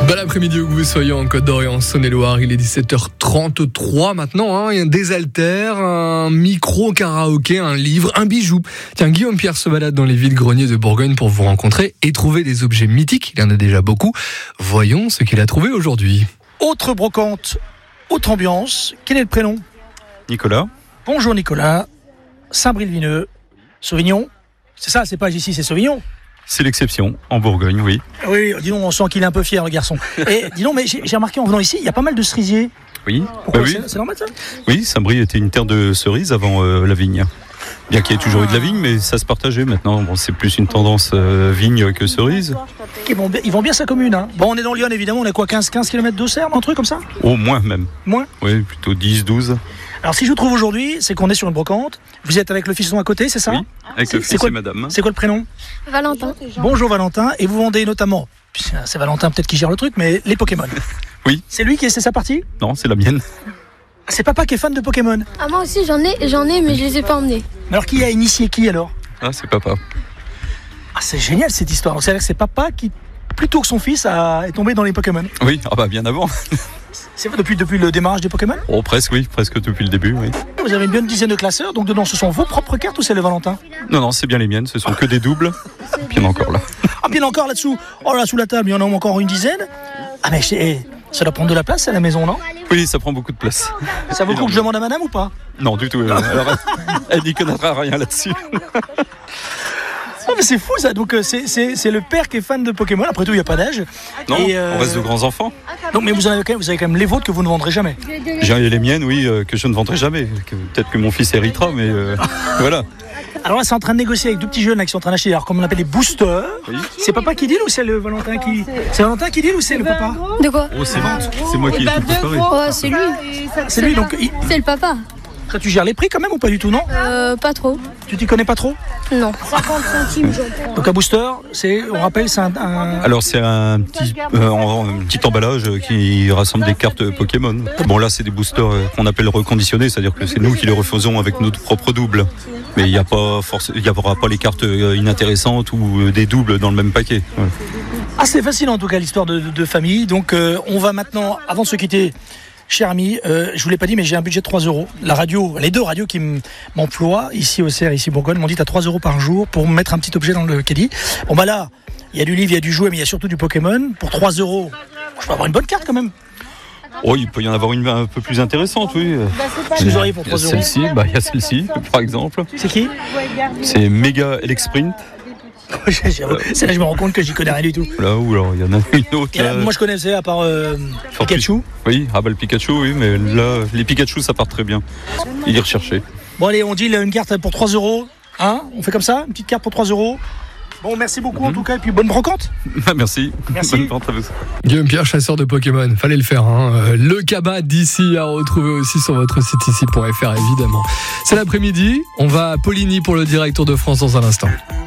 Bon après-midi où que vous soyez en Côte d'Or et en Saône-et-Loire, il est 17h33 maintenant, il y a des haltères, un micro karaoké, un livre, un bijou. Tiens, Guillaume Pierre se balade dans les vides-greniers de Bourgogne pour vous rencontrer et trouver des objets mythiques, il y en a déjà beaucoup. Voyons ce qu'il a trouvé aujourd'hui. Autre brocante, autre ambiance, quel est le prénom ? Nicolas. Bonjour Nicolas, Saint-Brie-le-Vineux, Sauvignon, c'est ça, c'est pas ici, c'est Sauvignon. C'est l'exception, en Bourgogne, oui. Oui, dis donc, on sent qu'il est un peu fier le garçon. Et dis donc, mais j'ai remarqué en venant ici, il y a pas mal de cerisiers. Oui, Pourquoi oui. C'est normal ça ? Oui, Saint-Brie était une terre de cerises avant la vigne. Bien qu'il y ait toujours eu de la vigne, mais ça se partageait maintenant. Bon, c'est plus une tendance vigne que cerise. Ils vont bien sa commune. Hein. Bon, on est dans Lyon évidemment, on a quoi, 15 km d'Auxerre, un truc comme ça ? Au moins même. Moins ? Oui, plutôt 10, 12. Alors si je vous trouve aujourd'hui, c'est qu'on est sur une brocante. Vous êtes avec le fiston à côté, c'est ça ? Oui, avec le fils quoi, et madame. C'est quoi le prénom ? Valentin. Bonjour Valentin, et vous vendez notamment, c'est Valentin peut-être qui gère le truc, mais les Pokémon. Oui. C'est lui c'est sa partie ? Non, c'est la mienne. C'est papa qui est fan de Pokémon. Ah, moi aussi j'en ai, mais je les ai pas emmenés. Mais alors qui a initié qui alors ? Ah, c'est papa. Ah, c'est génial cette histoire. C'est-à-dire que c'est papa qui, plutôt que son fils, est tombé dans les Pokémon. Oui, ah bah bien avant. C'est vrai, depuis le démarrage des Pokémon ? Oh, presque, oui, presque depuis le début, oui. Vous avez une bonne dizaine de classeurs, donc dedans ce sont vos propres cartes ou c'est le Valentin ? Non, c'est bien les miennes, ce sont que des doubles. Puis il y en a encore là. Ah, bien encore là-dessous. Oh là, sous la table, il y en a encore une dizaine. Ah mais ça doit prendre de la place à la maison, non ? Oui, ça prend beaucoup de place. Ça vaut le coup que je demande à madame ou pas ? Non, du tout. Alors, elle n'y connaîtra rien là-dessus. Ah mais c'est fou ça, donc c'est le père qui est fan de Pokémon, après tout il n'y a pas d'âge. Non, on reste de grands enfants. Donc, mais vous avez quand même les vôtres que vous ne vendrez jamais. J'ai les miennes, oui, que je ne vendrai jamais. Peut-être que mon fils héritera, mais voilà. Alors là c'est en train de négocier avec deux petits jeunes là, qui sont en train d'acheter, alors comme on appelle les boosters. Oui. C'est papa qui dit ou c'est le Valentin qui... C'est Valentin qui dit ou c'est le papa ? De quoi ? Oh, c'est moi qui ai tout préparé. Oh, c'est lui. C'est lui donc... C'est le papa. Toi, tu gères les prix quand même ou pas du tout, non ? Pas trop. Tu t'y connais pas trop ? Non. 50 centimes, j'en prends. Donc un booster, on rappelle, c'est un... Alors c'est un petit emballage qui rassemble des cartes Pokémon. Bon là c'est des boosters qu'on appelle reconditionnés, c'est-à-dire que c'est nous qui les refaisons avec notre propre double. Mais il n'y aura pas les cartes inintéressantes ou des doubles dans le même paquet. Voilà. Ah c'est facile en tout cas l'histoire de famille. Donc on va maintenant, avant de se quitter... Cher ami, je vous l'ai pas dit, mais j'ai un budget de 3 €. La radio, les deux radios qui m'emploient, ici au Auxerre, ici Bourgogne, m'ont dit à 3 € par jour pour mettre un petit objet dans le caddie. Bon bah là, il y a du livre, il y a du jouet, mais il y a surtout du Pokémon. Pour 3 €, je peux avoir une bonne carte quand même. Oh, il peut y en avoir une un peu plus intéressante, oui. Qu'est-ce que vous auriez pour 3 €? Celle-ci, il y a celle-ci, par exemple. C'est qui ? C'est Mega Elexprint. C'est là je me rends compte que j'y connais rien du tout. Là où alors il y en a une autre. Moi je connaissais à part Pikachu. Oui, le Pikachu, oui, mais là les Pikachu ça part très bien. Il est recherché. Bon allez, on dit une carte pour 3 €. Hein ? On fait comme ça, une petite carte pour 3 €. Bon, merci beaucoup en tout cas, et puis bonne brocante. Merci. Bonne vente à vous. Guillaume Pierre, chasseur de Pokémon, fallait le faire. Le cabas d'ici à retrouver aussi sur votre site ici.fr évidemment. C'est l'après-midi, on va à Poligny pour le direct Tour de France dans un instant.